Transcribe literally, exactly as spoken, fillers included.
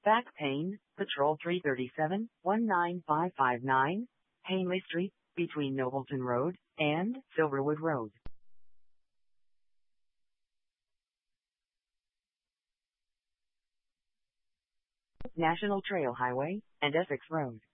Back Pain, Patrol three thirty-seven, one nine five five nine, Hanley Street, between Nobleton Road and Silverwood Road. National Trail Highway and Essex Road.